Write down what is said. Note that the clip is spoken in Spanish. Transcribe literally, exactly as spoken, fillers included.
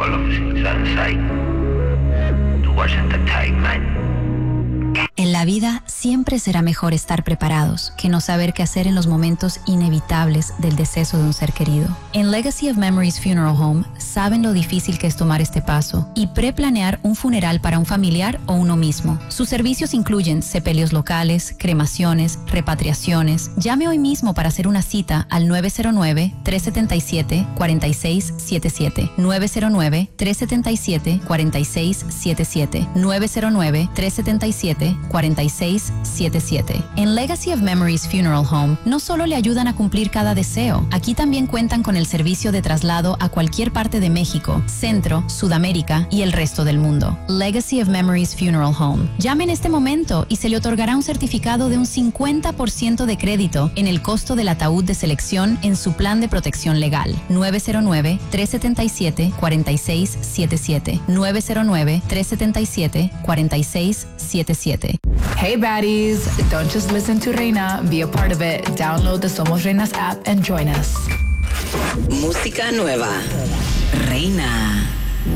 all of things on sight. Tú watch entertainment. En la vida siempre será mejor estar preparados que no saber qué hacer en los momentos inevitables del deceso de un ser querido. En Legacy of Memories Funeral Home saben lo difícil que es tomar este paso y preplanear un funeral para un familiar o uno mismo. Sus servicios incluyen sepelios locales, cremaciones, repatriaciones. Llame hoy mismo para hacer una cita al nueve cero nueve, tres siete siete, cuatro seis siete siete. nueve cero nueve, tres siete siete, cuatro seis siete siete. nueve cero nueve, tres siete siete, cuatro seis siete siete. En Legacy of Memories Funeral Home no solo le ayudan a cumplir cada deseo, aquí también cuentan con el servicio de traslado a cualquier parte de México, Centro, Sudamérica y el resto del mundo. Legacy of Memories Funeral Home. Llame en este momento y se le otorgará un certificado de un cincuenta por ciento de crédito en el costo del ataúd de selección en su plan de protección legal. nueve cero nueve, tres siete siete, cuatro seis siete siete. nueve cero nueve, tres siete siete, cuatro seis siete siete. Hey baddies, don't just listen to Reina, be a part of it. Download the Somos Reinas app and join us. Música nueva. Reina.